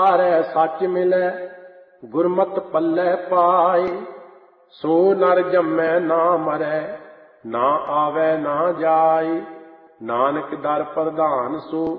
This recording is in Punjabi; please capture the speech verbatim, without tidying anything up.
ਹਾਰੈ ਸੱਚ ਮਿਲੈ ਗੁਰਮਤਿ ਪੱਲੇ ਪਾਏ। ਸੋ ਨਰ ਜੰਮੈ ਨਾ ਮਰੈ ਨਾ ਆਵੈ ਨਾ ਜਾਏ। ਨਾਨਕ ਦਰ ਪ੍ਰਧਾਨ ਸੋ